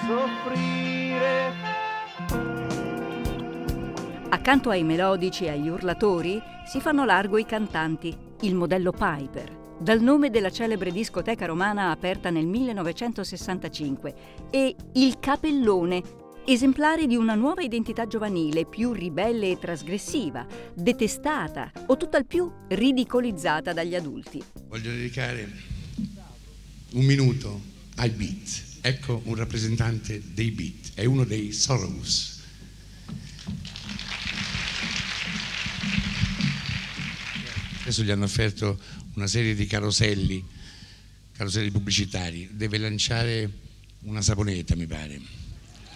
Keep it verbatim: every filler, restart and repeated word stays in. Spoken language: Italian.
soffrire. Accanto ai melodici e agli urlatori si fanno largo i cantanti, il modello Piper, dal nome della celebre discoteca romana aperta nel millenovecentosessantacinque, e il Capellone, esemplare di una nuova identità giovanile, più ribelle e trasgressiva, detestata o tutt'al più ridicolizzata dagli adulti. Voglio dedicare un minuto ai beat. Ecco un rappresentante dei beat, è uno dei Sorrows. Adesso gli hanno offerto una serie di caroselli, caroselli pubblicitari, deve lanciare una saponetta, mi pare.